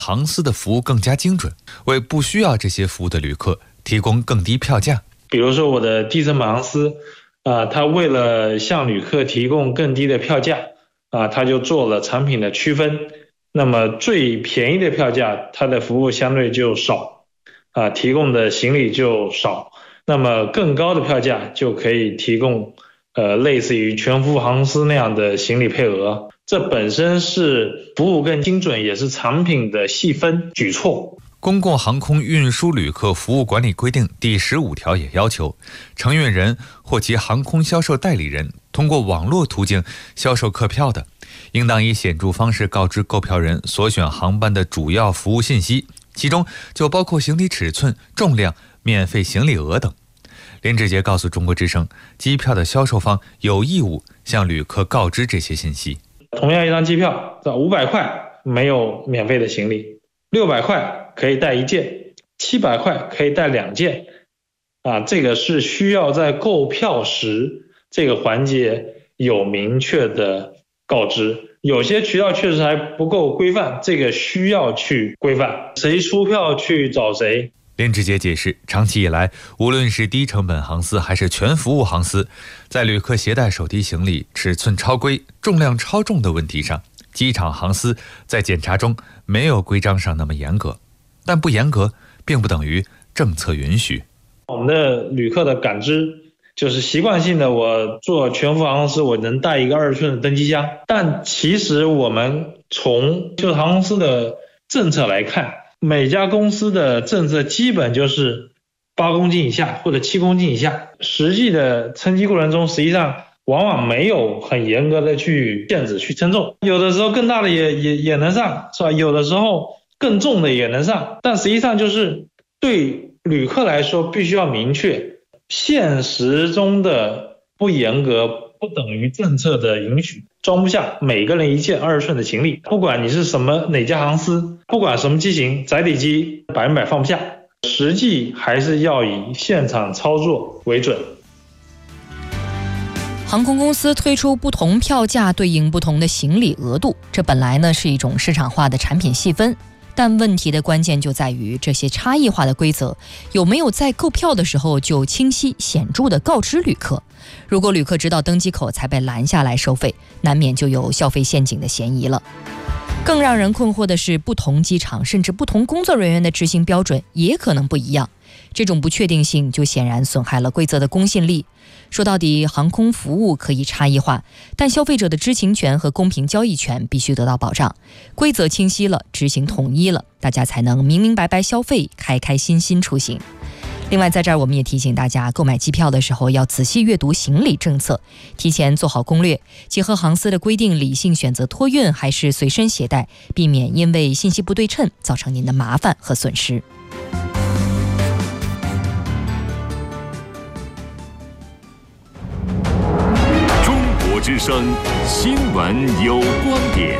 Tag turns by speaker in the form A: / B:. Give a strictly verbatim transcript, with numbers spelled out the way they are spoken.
A: 航司的服务更加精准，为不需要这些服务的旅客提供更低票价。
B: 比如说我的低成本航司，啊，它为了向旅客提供更低的票价，啊，它就做了产品的区分。那么最便宜的票价，它的服务相对就少，啊，提供的行李就少。那么更高的票价就可以提供，呃，类似于全服务航司那样的行李配额。这本身是服务更精准，也是产品的细分举措。
A: 公共航空运输旅客服务管理规定第十五条也要求，承运人或其航空销售代理人通过网络途径销售客票的，应当以显著方式告知购票人所选航班的主要服务信息，其中就包括行李尺寸、重量、免费行李额等。林志杰告诉中国之声，机票的销售方有义务向旅客告知这些信息。
B: 同样一张机票，五百块没有免费的行李，六百块可以带一件，七百块可以带两件，啊，这个是需要在购票时这个环节有明确的告知。有些渠道确实还不够规范，这个需要去规范，谁出票去找谁。
A: 林志杰解释，长期以来，无论是低成本航司还是全服务航司，在旅客携带手提行李尺寸超规、重量超重的问题上，机场航司在检查中没有规章上那么严格，但不严格并不等于政策允许。
B: 我们的旅客的感知就是习惯性的，我做全服航司我能带一个二十寸的登机箱，但其实我们从就是航空公司的政策来看，每家公司的政策基本就是八公斤以下或者七公斤以下，实际的称机过程中实际上往往没有很严格的去限制去称重，有的时候更大的也也也能上，是吧？有的时候更重的也能上，但实际上就是对旅客来说必须要明确，现实中的不严格不等于政策的允许，装不下每个人一件二十寸的行李，不管你是什么哪家航司，不管什么机型，载体机百分百放不下，实际还是要以现场操作为准。
C: 航空公司推出不同票价对应不同的行李额度，这本来呢是一种市场化的产品细分，但问题的关键就在于这些差异化的规则有没有在购票的时候就清晰显著地告知旅客。如果旅客直到登机口才被拦下来收费，难免就有消费陷阱的嫌疑了。更让人困惑的是，不同机场甚至不同工作人员的执行标准也可能不一样，这种不确定性就显然损害了规则的公信力。说到底，航空服务可以差异化，但消费者的知情权和公平交易权必须得到保障。规则清晰了，执行统一了，大家才能明明白白消费，开开心心出行。另外，在这儿我们也提醒大家，购买机票的时候要仔细阅读行李政策，提前做好攻略，结合航司的规定，理性选择托运还是随身携带，避免因为信息不对称造成您的麻烦和损失。
D: 中国之声新闻有观点。